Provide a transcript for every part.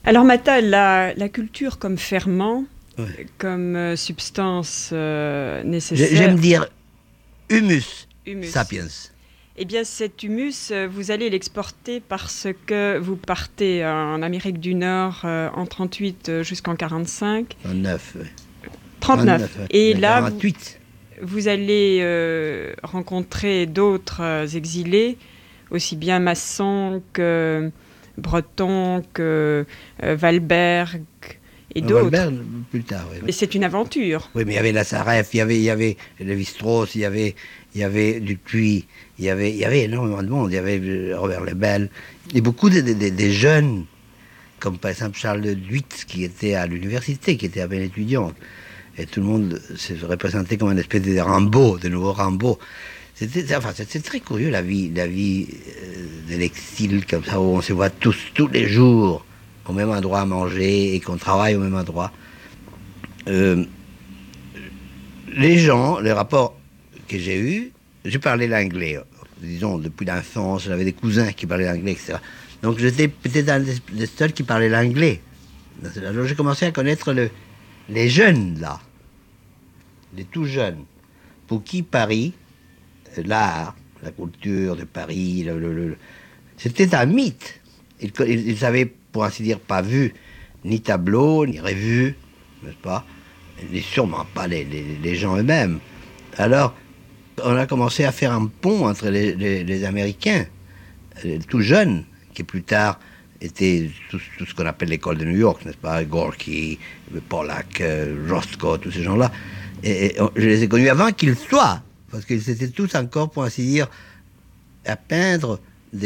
Alors Mata, la culture comme ferment, Ouais. comme substance J'aime nécessaire, dire humus humus. sapiens. Eh bien cet humus, vous allez l'exporter parce que vous partez en Amérique du Nord en 38 jusqu'en 45, 39, ouais. 39. 39, ouais. Et De là, 48. vous allez rencontrer d'autres exilés, aussi bien maçons que bretons, que Valberg et d'autres. Valbert, plus tard, oui. Et c'est une aventure. Oui, mais il y avait Lazareff, il y avait Lévi-Strauss, il y avait Dupuis, il y avait énormément de monde. Il y avait Robert Lebel. Et beaucoup des jeunes, comme par exemple Charles de Duitz, qui était à l'université, qui était à peine étudiant. Et tout le monde se représentait comme une espèce de Rimbaud, de nouveau Rimbaud. C'était très curieux la vie de l'exil, comme ça, où on se voit tous les jours, au même endroit à manger, et qu'on travaille au même endroit. Euh, les gens, les rapports que j'ai eus, je parlais l'anglais, disons, depuis l'enfance, j'avais des cousins qui parlaient l'anglais, etc. Donc j'étais peut-être un des seuls qui parlaient l'anglais. Alors j'ai commencé à connaître les jeunes, là, les tout jeunes, pour qui Paris, l'art, la culture de Paris, c'était un mythe. Ils avaient, pour ainsi dire, pas vu ni tableau, ni revue, n'est-ce pas? Et sûrement pas les gens eux-mêmes. Alors, on a commencé à faire un pont entre les Américains, tout jeunes, qui plus tard étaient tout ce qu'on appelle l'école de New York, n'est-ce pas? Gorky, Pollack, Roscoe, tous ces gens-là. Et je les ai connus avant qu'ils soient, parce qu'ils étaient tous encore, pour ainsi dire, à peindre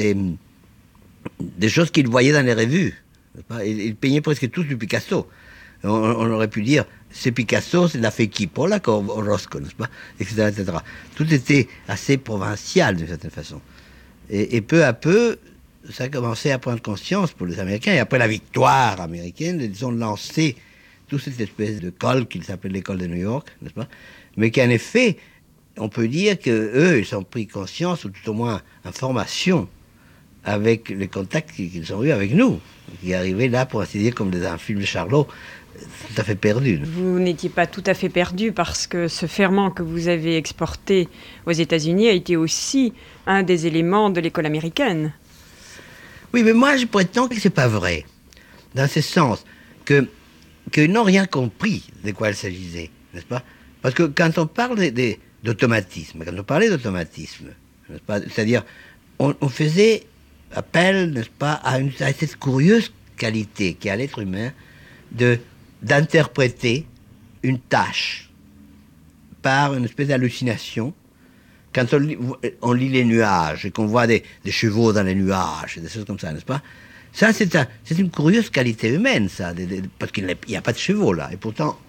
des choses qu'ils voyaient dans les revues. Ils peignaient presque tous du Picasso. On aurait pu dire, c'est Picasso, c'est l'a fait qui? Pollack ou Roscoe, n'est-ce pas? Etc., etc. Tout était assez provincial, d'une certaine façon. Et peu à peu, ça a commencé à prendre conscience pour les Américains. Et après la victoire américaine, ils ont lancé toute cette espèce de colle qu'ils appellent l'école de New York, n'est-ce pas? Mais qu'en effet, on peut dire qu'eux, ils ont pris conscience, ou tout au moins en formation, avec les contacts qu'ils ont eus avec nous, qui arrivaient là, pour ainsi dire, comme dans un film de Charlot, tout à fait perdus. Vous n'étiez pas tout à fait perdu parce que ce ferment que vous avez exporté aux États-Unis a été aussi un des éléments de l'école américaine. Oui, mais moi, je prétends que c'est pas vrai. Dans ce sens qu'ils n'ont rien compris de quoi il s'agissait, n'est-ce pas? Parce que quand on parle d'automatisme, quand on parlait d'automatisme, n'est-ce pas? C'est-à-dire, on faisait appel, n'est-ce pas, à cette curieuse qualité qui a l'être humain d'interpréter une tâche par une espèce d'hallucination. Quand on lit les nuages et qu'on voit des chevaux dans les nuages, des choses comme ça, n'est-ce pas? Ça, c'est une curieuse qualité humaine, ça, parce qu'il n'y a pas de chevaux là. Et pourtant,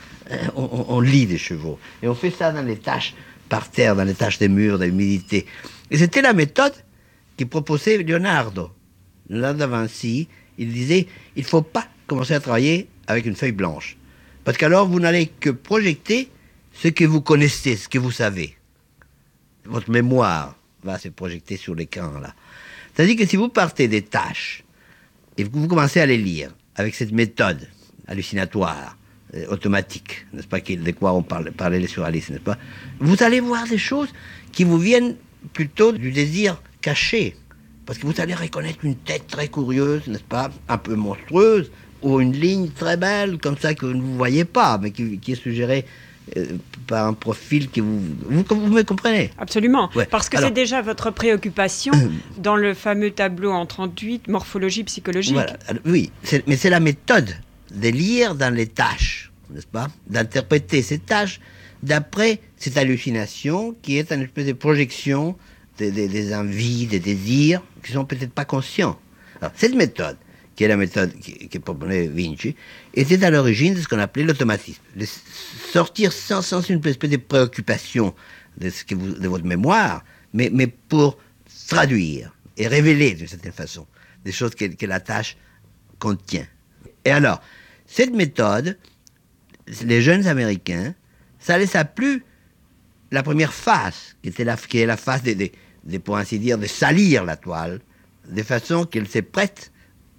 on lit des chevaux. Et on fait ça dans les taches par terre, dans les taches des murs, de l'humidité. Et c'était la méthode qui proposait Leonardo. Leonardo da Vinci, il disait, il ne faut pas commencer à travailler avec une feuille blanche. Parce qu'alors, vous n'allez que projeter ce que vous connaissez, ce que vous savez. Votre mémoire va se projeter sur l'écran, là. C'est-à-dire que si vous partez des tâches et que vous commencez à les lire avec cette méthode hallucinatoire, automatique, n'est-ce pas, de quoi on parlait les surréalistes, n'est-ce pas, vous allez voir des choses qui vous viennent plutôt du désir caché. Parce que vous allez reconnaître une tête très curieuse, n'est-ce pas, un peu monstrueuse, ou une ligne très belle, comme ça, que vous ne voyez pas, mais qui est suggérée par un profil que vous me comprenez? Absolument, Ouais. parce que Alors, c'est déjà votre préoccupation dans le fameux tableau en 38, morphologie psychologique. Voilà. Alors, oui, mais c'est la méthode de lire dans les tâches, n'est-ce pas? D'interpréter ces tâches d'après cette hallucination qui est une espèce de projection des envies, des désirs qui sont peut-être pas conscients. Alors, cette méthode, qui est la méthode qui proposait Vinci, était à l'origine de ce qu'on appelait l'automatisme. De sortir sans une espèce de préoccupation de votre mémoire, mais pour traduire et révéler d'une certaine façon des choses que la tâche contient. Et alors, cette méthode, les jeunes Américains, ça les a plu la première phase, qui est la phase pour ainsi dire, de salir la toile, de façon qu'elle s'est prête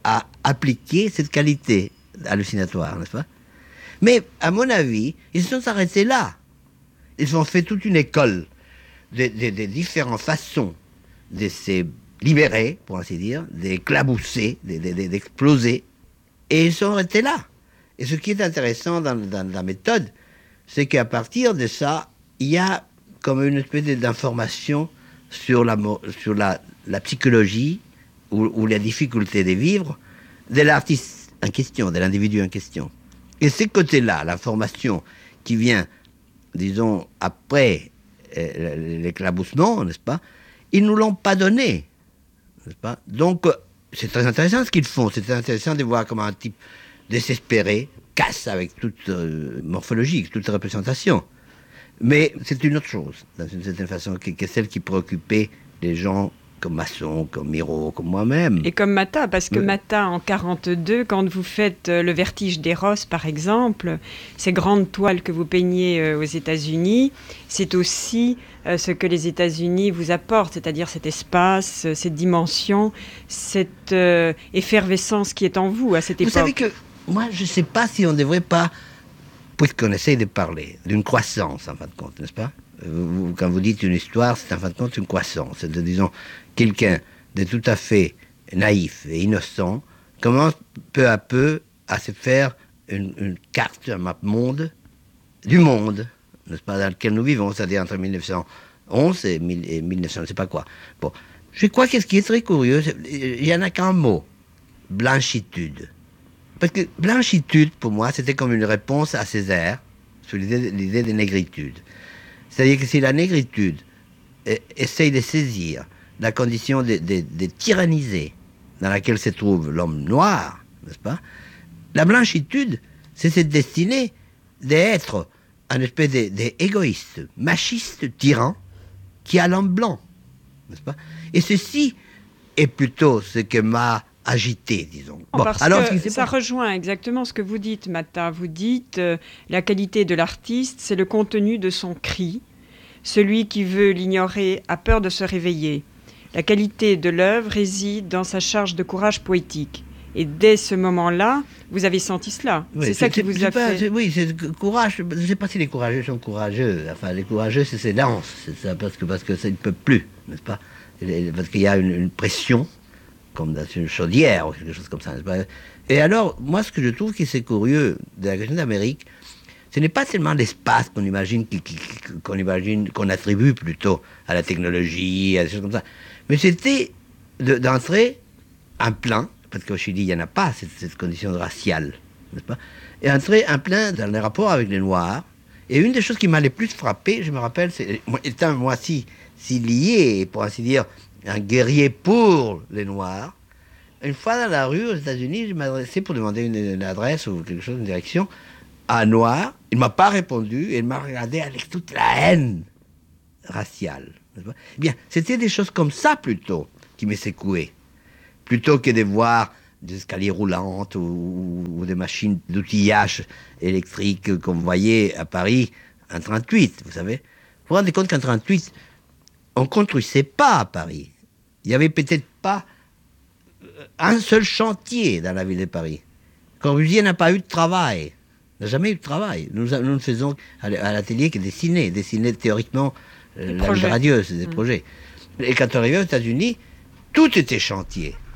à appliquer cette qualité hallucinatoire, n'est-ce pas? Mais, à mon avis, ils se sont arrêtés là. Ils ont fait toute une école des différentes façons de se libérer, pour ainsi dire, d'éclabousser, d'exploser. Et ils sont arrêtés là. Et ce qui est intéressant dans la méthode, c'est qu'à partir de ça, il y a comme une espèce d'information sur la psychologie ou la difficulté de vivre de l'artiste en question, de l'individu en question. Et ce côté-là, l'information qui vient, disons, après l'éclaboussement, n'est-ce pas, ils ne nous l'ont pas donné, n'est-ce pas? Donc, c'est très intéressant ce qu'ils font. C'est très intéressant de voir comment un type désespéré casse avec toute morphologie, toute représentation. Mais c'est une autre chose, d'une certaine façon, que celle qui préoccupait les gens comme Masson, comme Miro, comme moi-même. Et comme Mata, parce que Mata, en 1942, quand vous faites Le Vertige d'Eros, par exemple, ces grandes toiles que vous peignez aux États-Unis, c'est aussi ce que les États-Unis vous apportent, c'est-à-dire cet espace, cette dimension, cette effervescence qui est en vous à cette époque. Vous savez que moi, je ne sais pas si on ne devrait pas, puisqu'on essaye de parler d'une croissance, en fin de compte, n'est-ce pas? Quand vous dites une histoire, c'est en fin de compte une croissance. C'est, disons, quelqu'un de tout à fait naïf et innocent commence peu à peu à se faire une carte, un map monde, du monde, n'est-ce pas, dans lequel nous vivons, c'est-à-dire entre 1911 et 1900, je ne sais pas quoi. Bon, je crois que ce qui est très curieux, il n'y en a qu'un mot, blanchitude. Parce que blanchitude, pour moi, c'était comme une réponse à Césaire sur l'idée de négritude. C'est-à-dire que si la négritude essaye de saisir la condition de tyranniser dans laquelle se trouve l'homme noir, n'est-ce pas? La blanchitude, c'est cette destinée d'être un espèce d'égoïste, machiste, tyran, qui a l'homme blanc, n'est-ce pas? Et ceci est plutôt ce que m'a agité, disons. Bon, parce alors, que ça rejoint exactement ce que vous dites, Mata. Vous dites la qualité de l'artiste, c'est le contenu de son cri. Celui qui veut l'ignorer a peur de se réveiller. La qualité de l'œuvre réside dans sa charge de courage poétique. Et dès ce moment-là, vous avez senti cela. Oui, c'est ça qui vous a fait... Oui, c'est le courage. Je ne sais pas si les courageux sont courageux. Enfin, les courageux, c'est ces danses. C'est ça, parce que ça ne peut plus, n'est-ce pas? Parce qu'il y a une pression, comme dans une chaudière ou quelque chose comme ça, n'est-ce pas? Et alors, moi, ce que je trouve qui c'est curieux de la question d'Amérique, ce n'est pas tellement l'espace qu'on imagine, qu'on attribue plutôt à la technologie, à des choses comme ça. Mais c'était d'entrer un plein, parce qu'au Chili, il n'y en a pas cette condition raciale, n'est-ce pas? Et entrer un plein dans les rapports avec les Noirs. Et une des choses qui m'a le plus frappé, je me rappelle, c'est, étant moi si lié, pour ainsi dire, un guerrier pour les Noirs, une fois dans la rue aux États-Unis, je m'adressais pour demander une adresse ou quelque chose, une direction, à un Noir. Il ne m'a pas répondu et il m'a regardé avec toute la haine raciale. Eh bien, c'était des choses comme ça plutôt qui me secouaient. Plutôt que de voir des escaliers roulantes ou des machines d'outillage électrique qu'on voyait à Paris en 1938, vous savez. Vous vous rendez compte qu'en 1938, on ne construisait pas à Paris. Il n'y avait peut-être pas un seul chantier dans la ville de Paris. Corbusier n'a pas eu de travail. Il n'a jamais eu de travail. Nous ne faisons à l'atelier que dessiner théoriquement la vie radieuse, des projets. Et quand on arrivait aux États-Unis, tout était chantier.